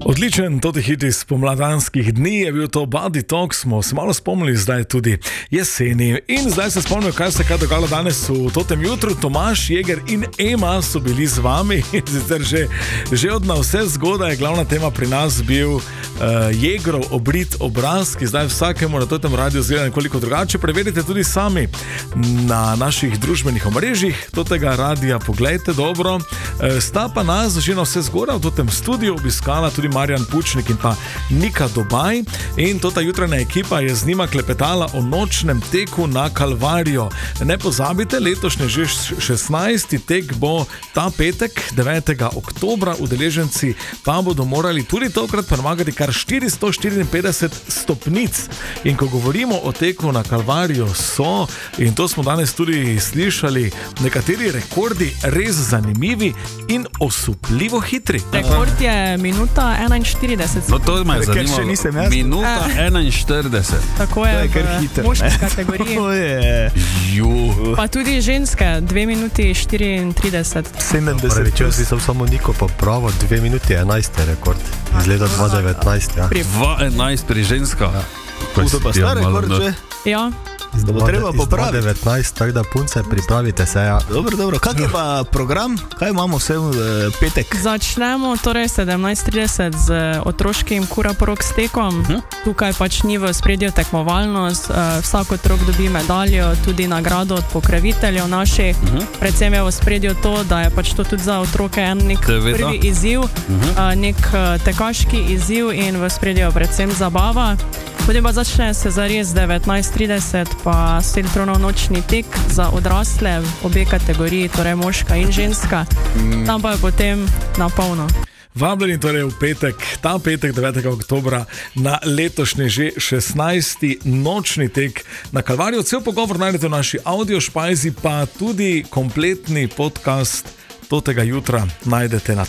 Odličen toti hit iz pomladanskih dni je bil to Body Talk, smo se malo spomnili zdaj tudi jeseni. In zdaj se spomnimo, kaj se je dogajalo danes v totem jutru. Tomaž, Jeger in Ema so bili z vami. Sicer že od na vse zgodaj je glavna tema pri nas bil Jegrov obrit obraz, ki zdaj vsakemu na totem radiju zgleda nekoliko drugače. Preverite tudi sami na naših družbenih omrežjih totega radija, poglejte dobro. Sta pa nas že na vse zgodaj v totem studiu obiskala tudi Marjan Pučnik in pa Nika Dobaj, in ta jutranja ekipa je z njima klepetala o nočnem teku na Kalvarijo. Ne pozabite, letošnji že 16. tek bo ta petek, 9. oktobra, udeleženci pa bodo morali tudi tokrat premagati kar 454 stopnic. In ko govorimo o teku na Kalvarijo, so, in to smo danes tudi slišali, nekateri rekordi res zanimivi in osupljivo hitri. Rekord je minuta 41. No, to me je zanimalo. Minuta 41. Tako je v moški kategoriji. Pa tudi ženske, 2 minuti 34. 70. Če si samo Niko popravo, 2 minuti 11 je rekord. Iz leta 2019. Ja. 2011 pri ženska. Ja. To pa star rekord že? Ja. Da bo treba popraviti. 2019, tako da punce, pripravite se. Ja. Dobro. Kak je pa program? Kaj imamo vse v petek? Začnemo torej 17:30 z otroškim kuraporok stekom. Tukaj pač ni v spredju tekmovalnost. Vsak otrok dobi medaljo, tudi nagrado od pokroviteljev naših. Predvsem je v spredju to, da je pač to tudi za otroke nek prvi izziv, nek tekaški izziv, in v spredju predvsem zabava. Potem pa začne se zares 19:30 pa Siltronov nočni tek za odrasle v obe kategoriji, torej moška in ženska. Tam pa je potem na polno. Vabljeni torej v petek, ta petek 9. oktobra na letošnji že 16. nočni tek na Kalvarijo. Cel pogovor najdete v naši audio špajzi, pa tudi kompletni podcast totega jutra najdete na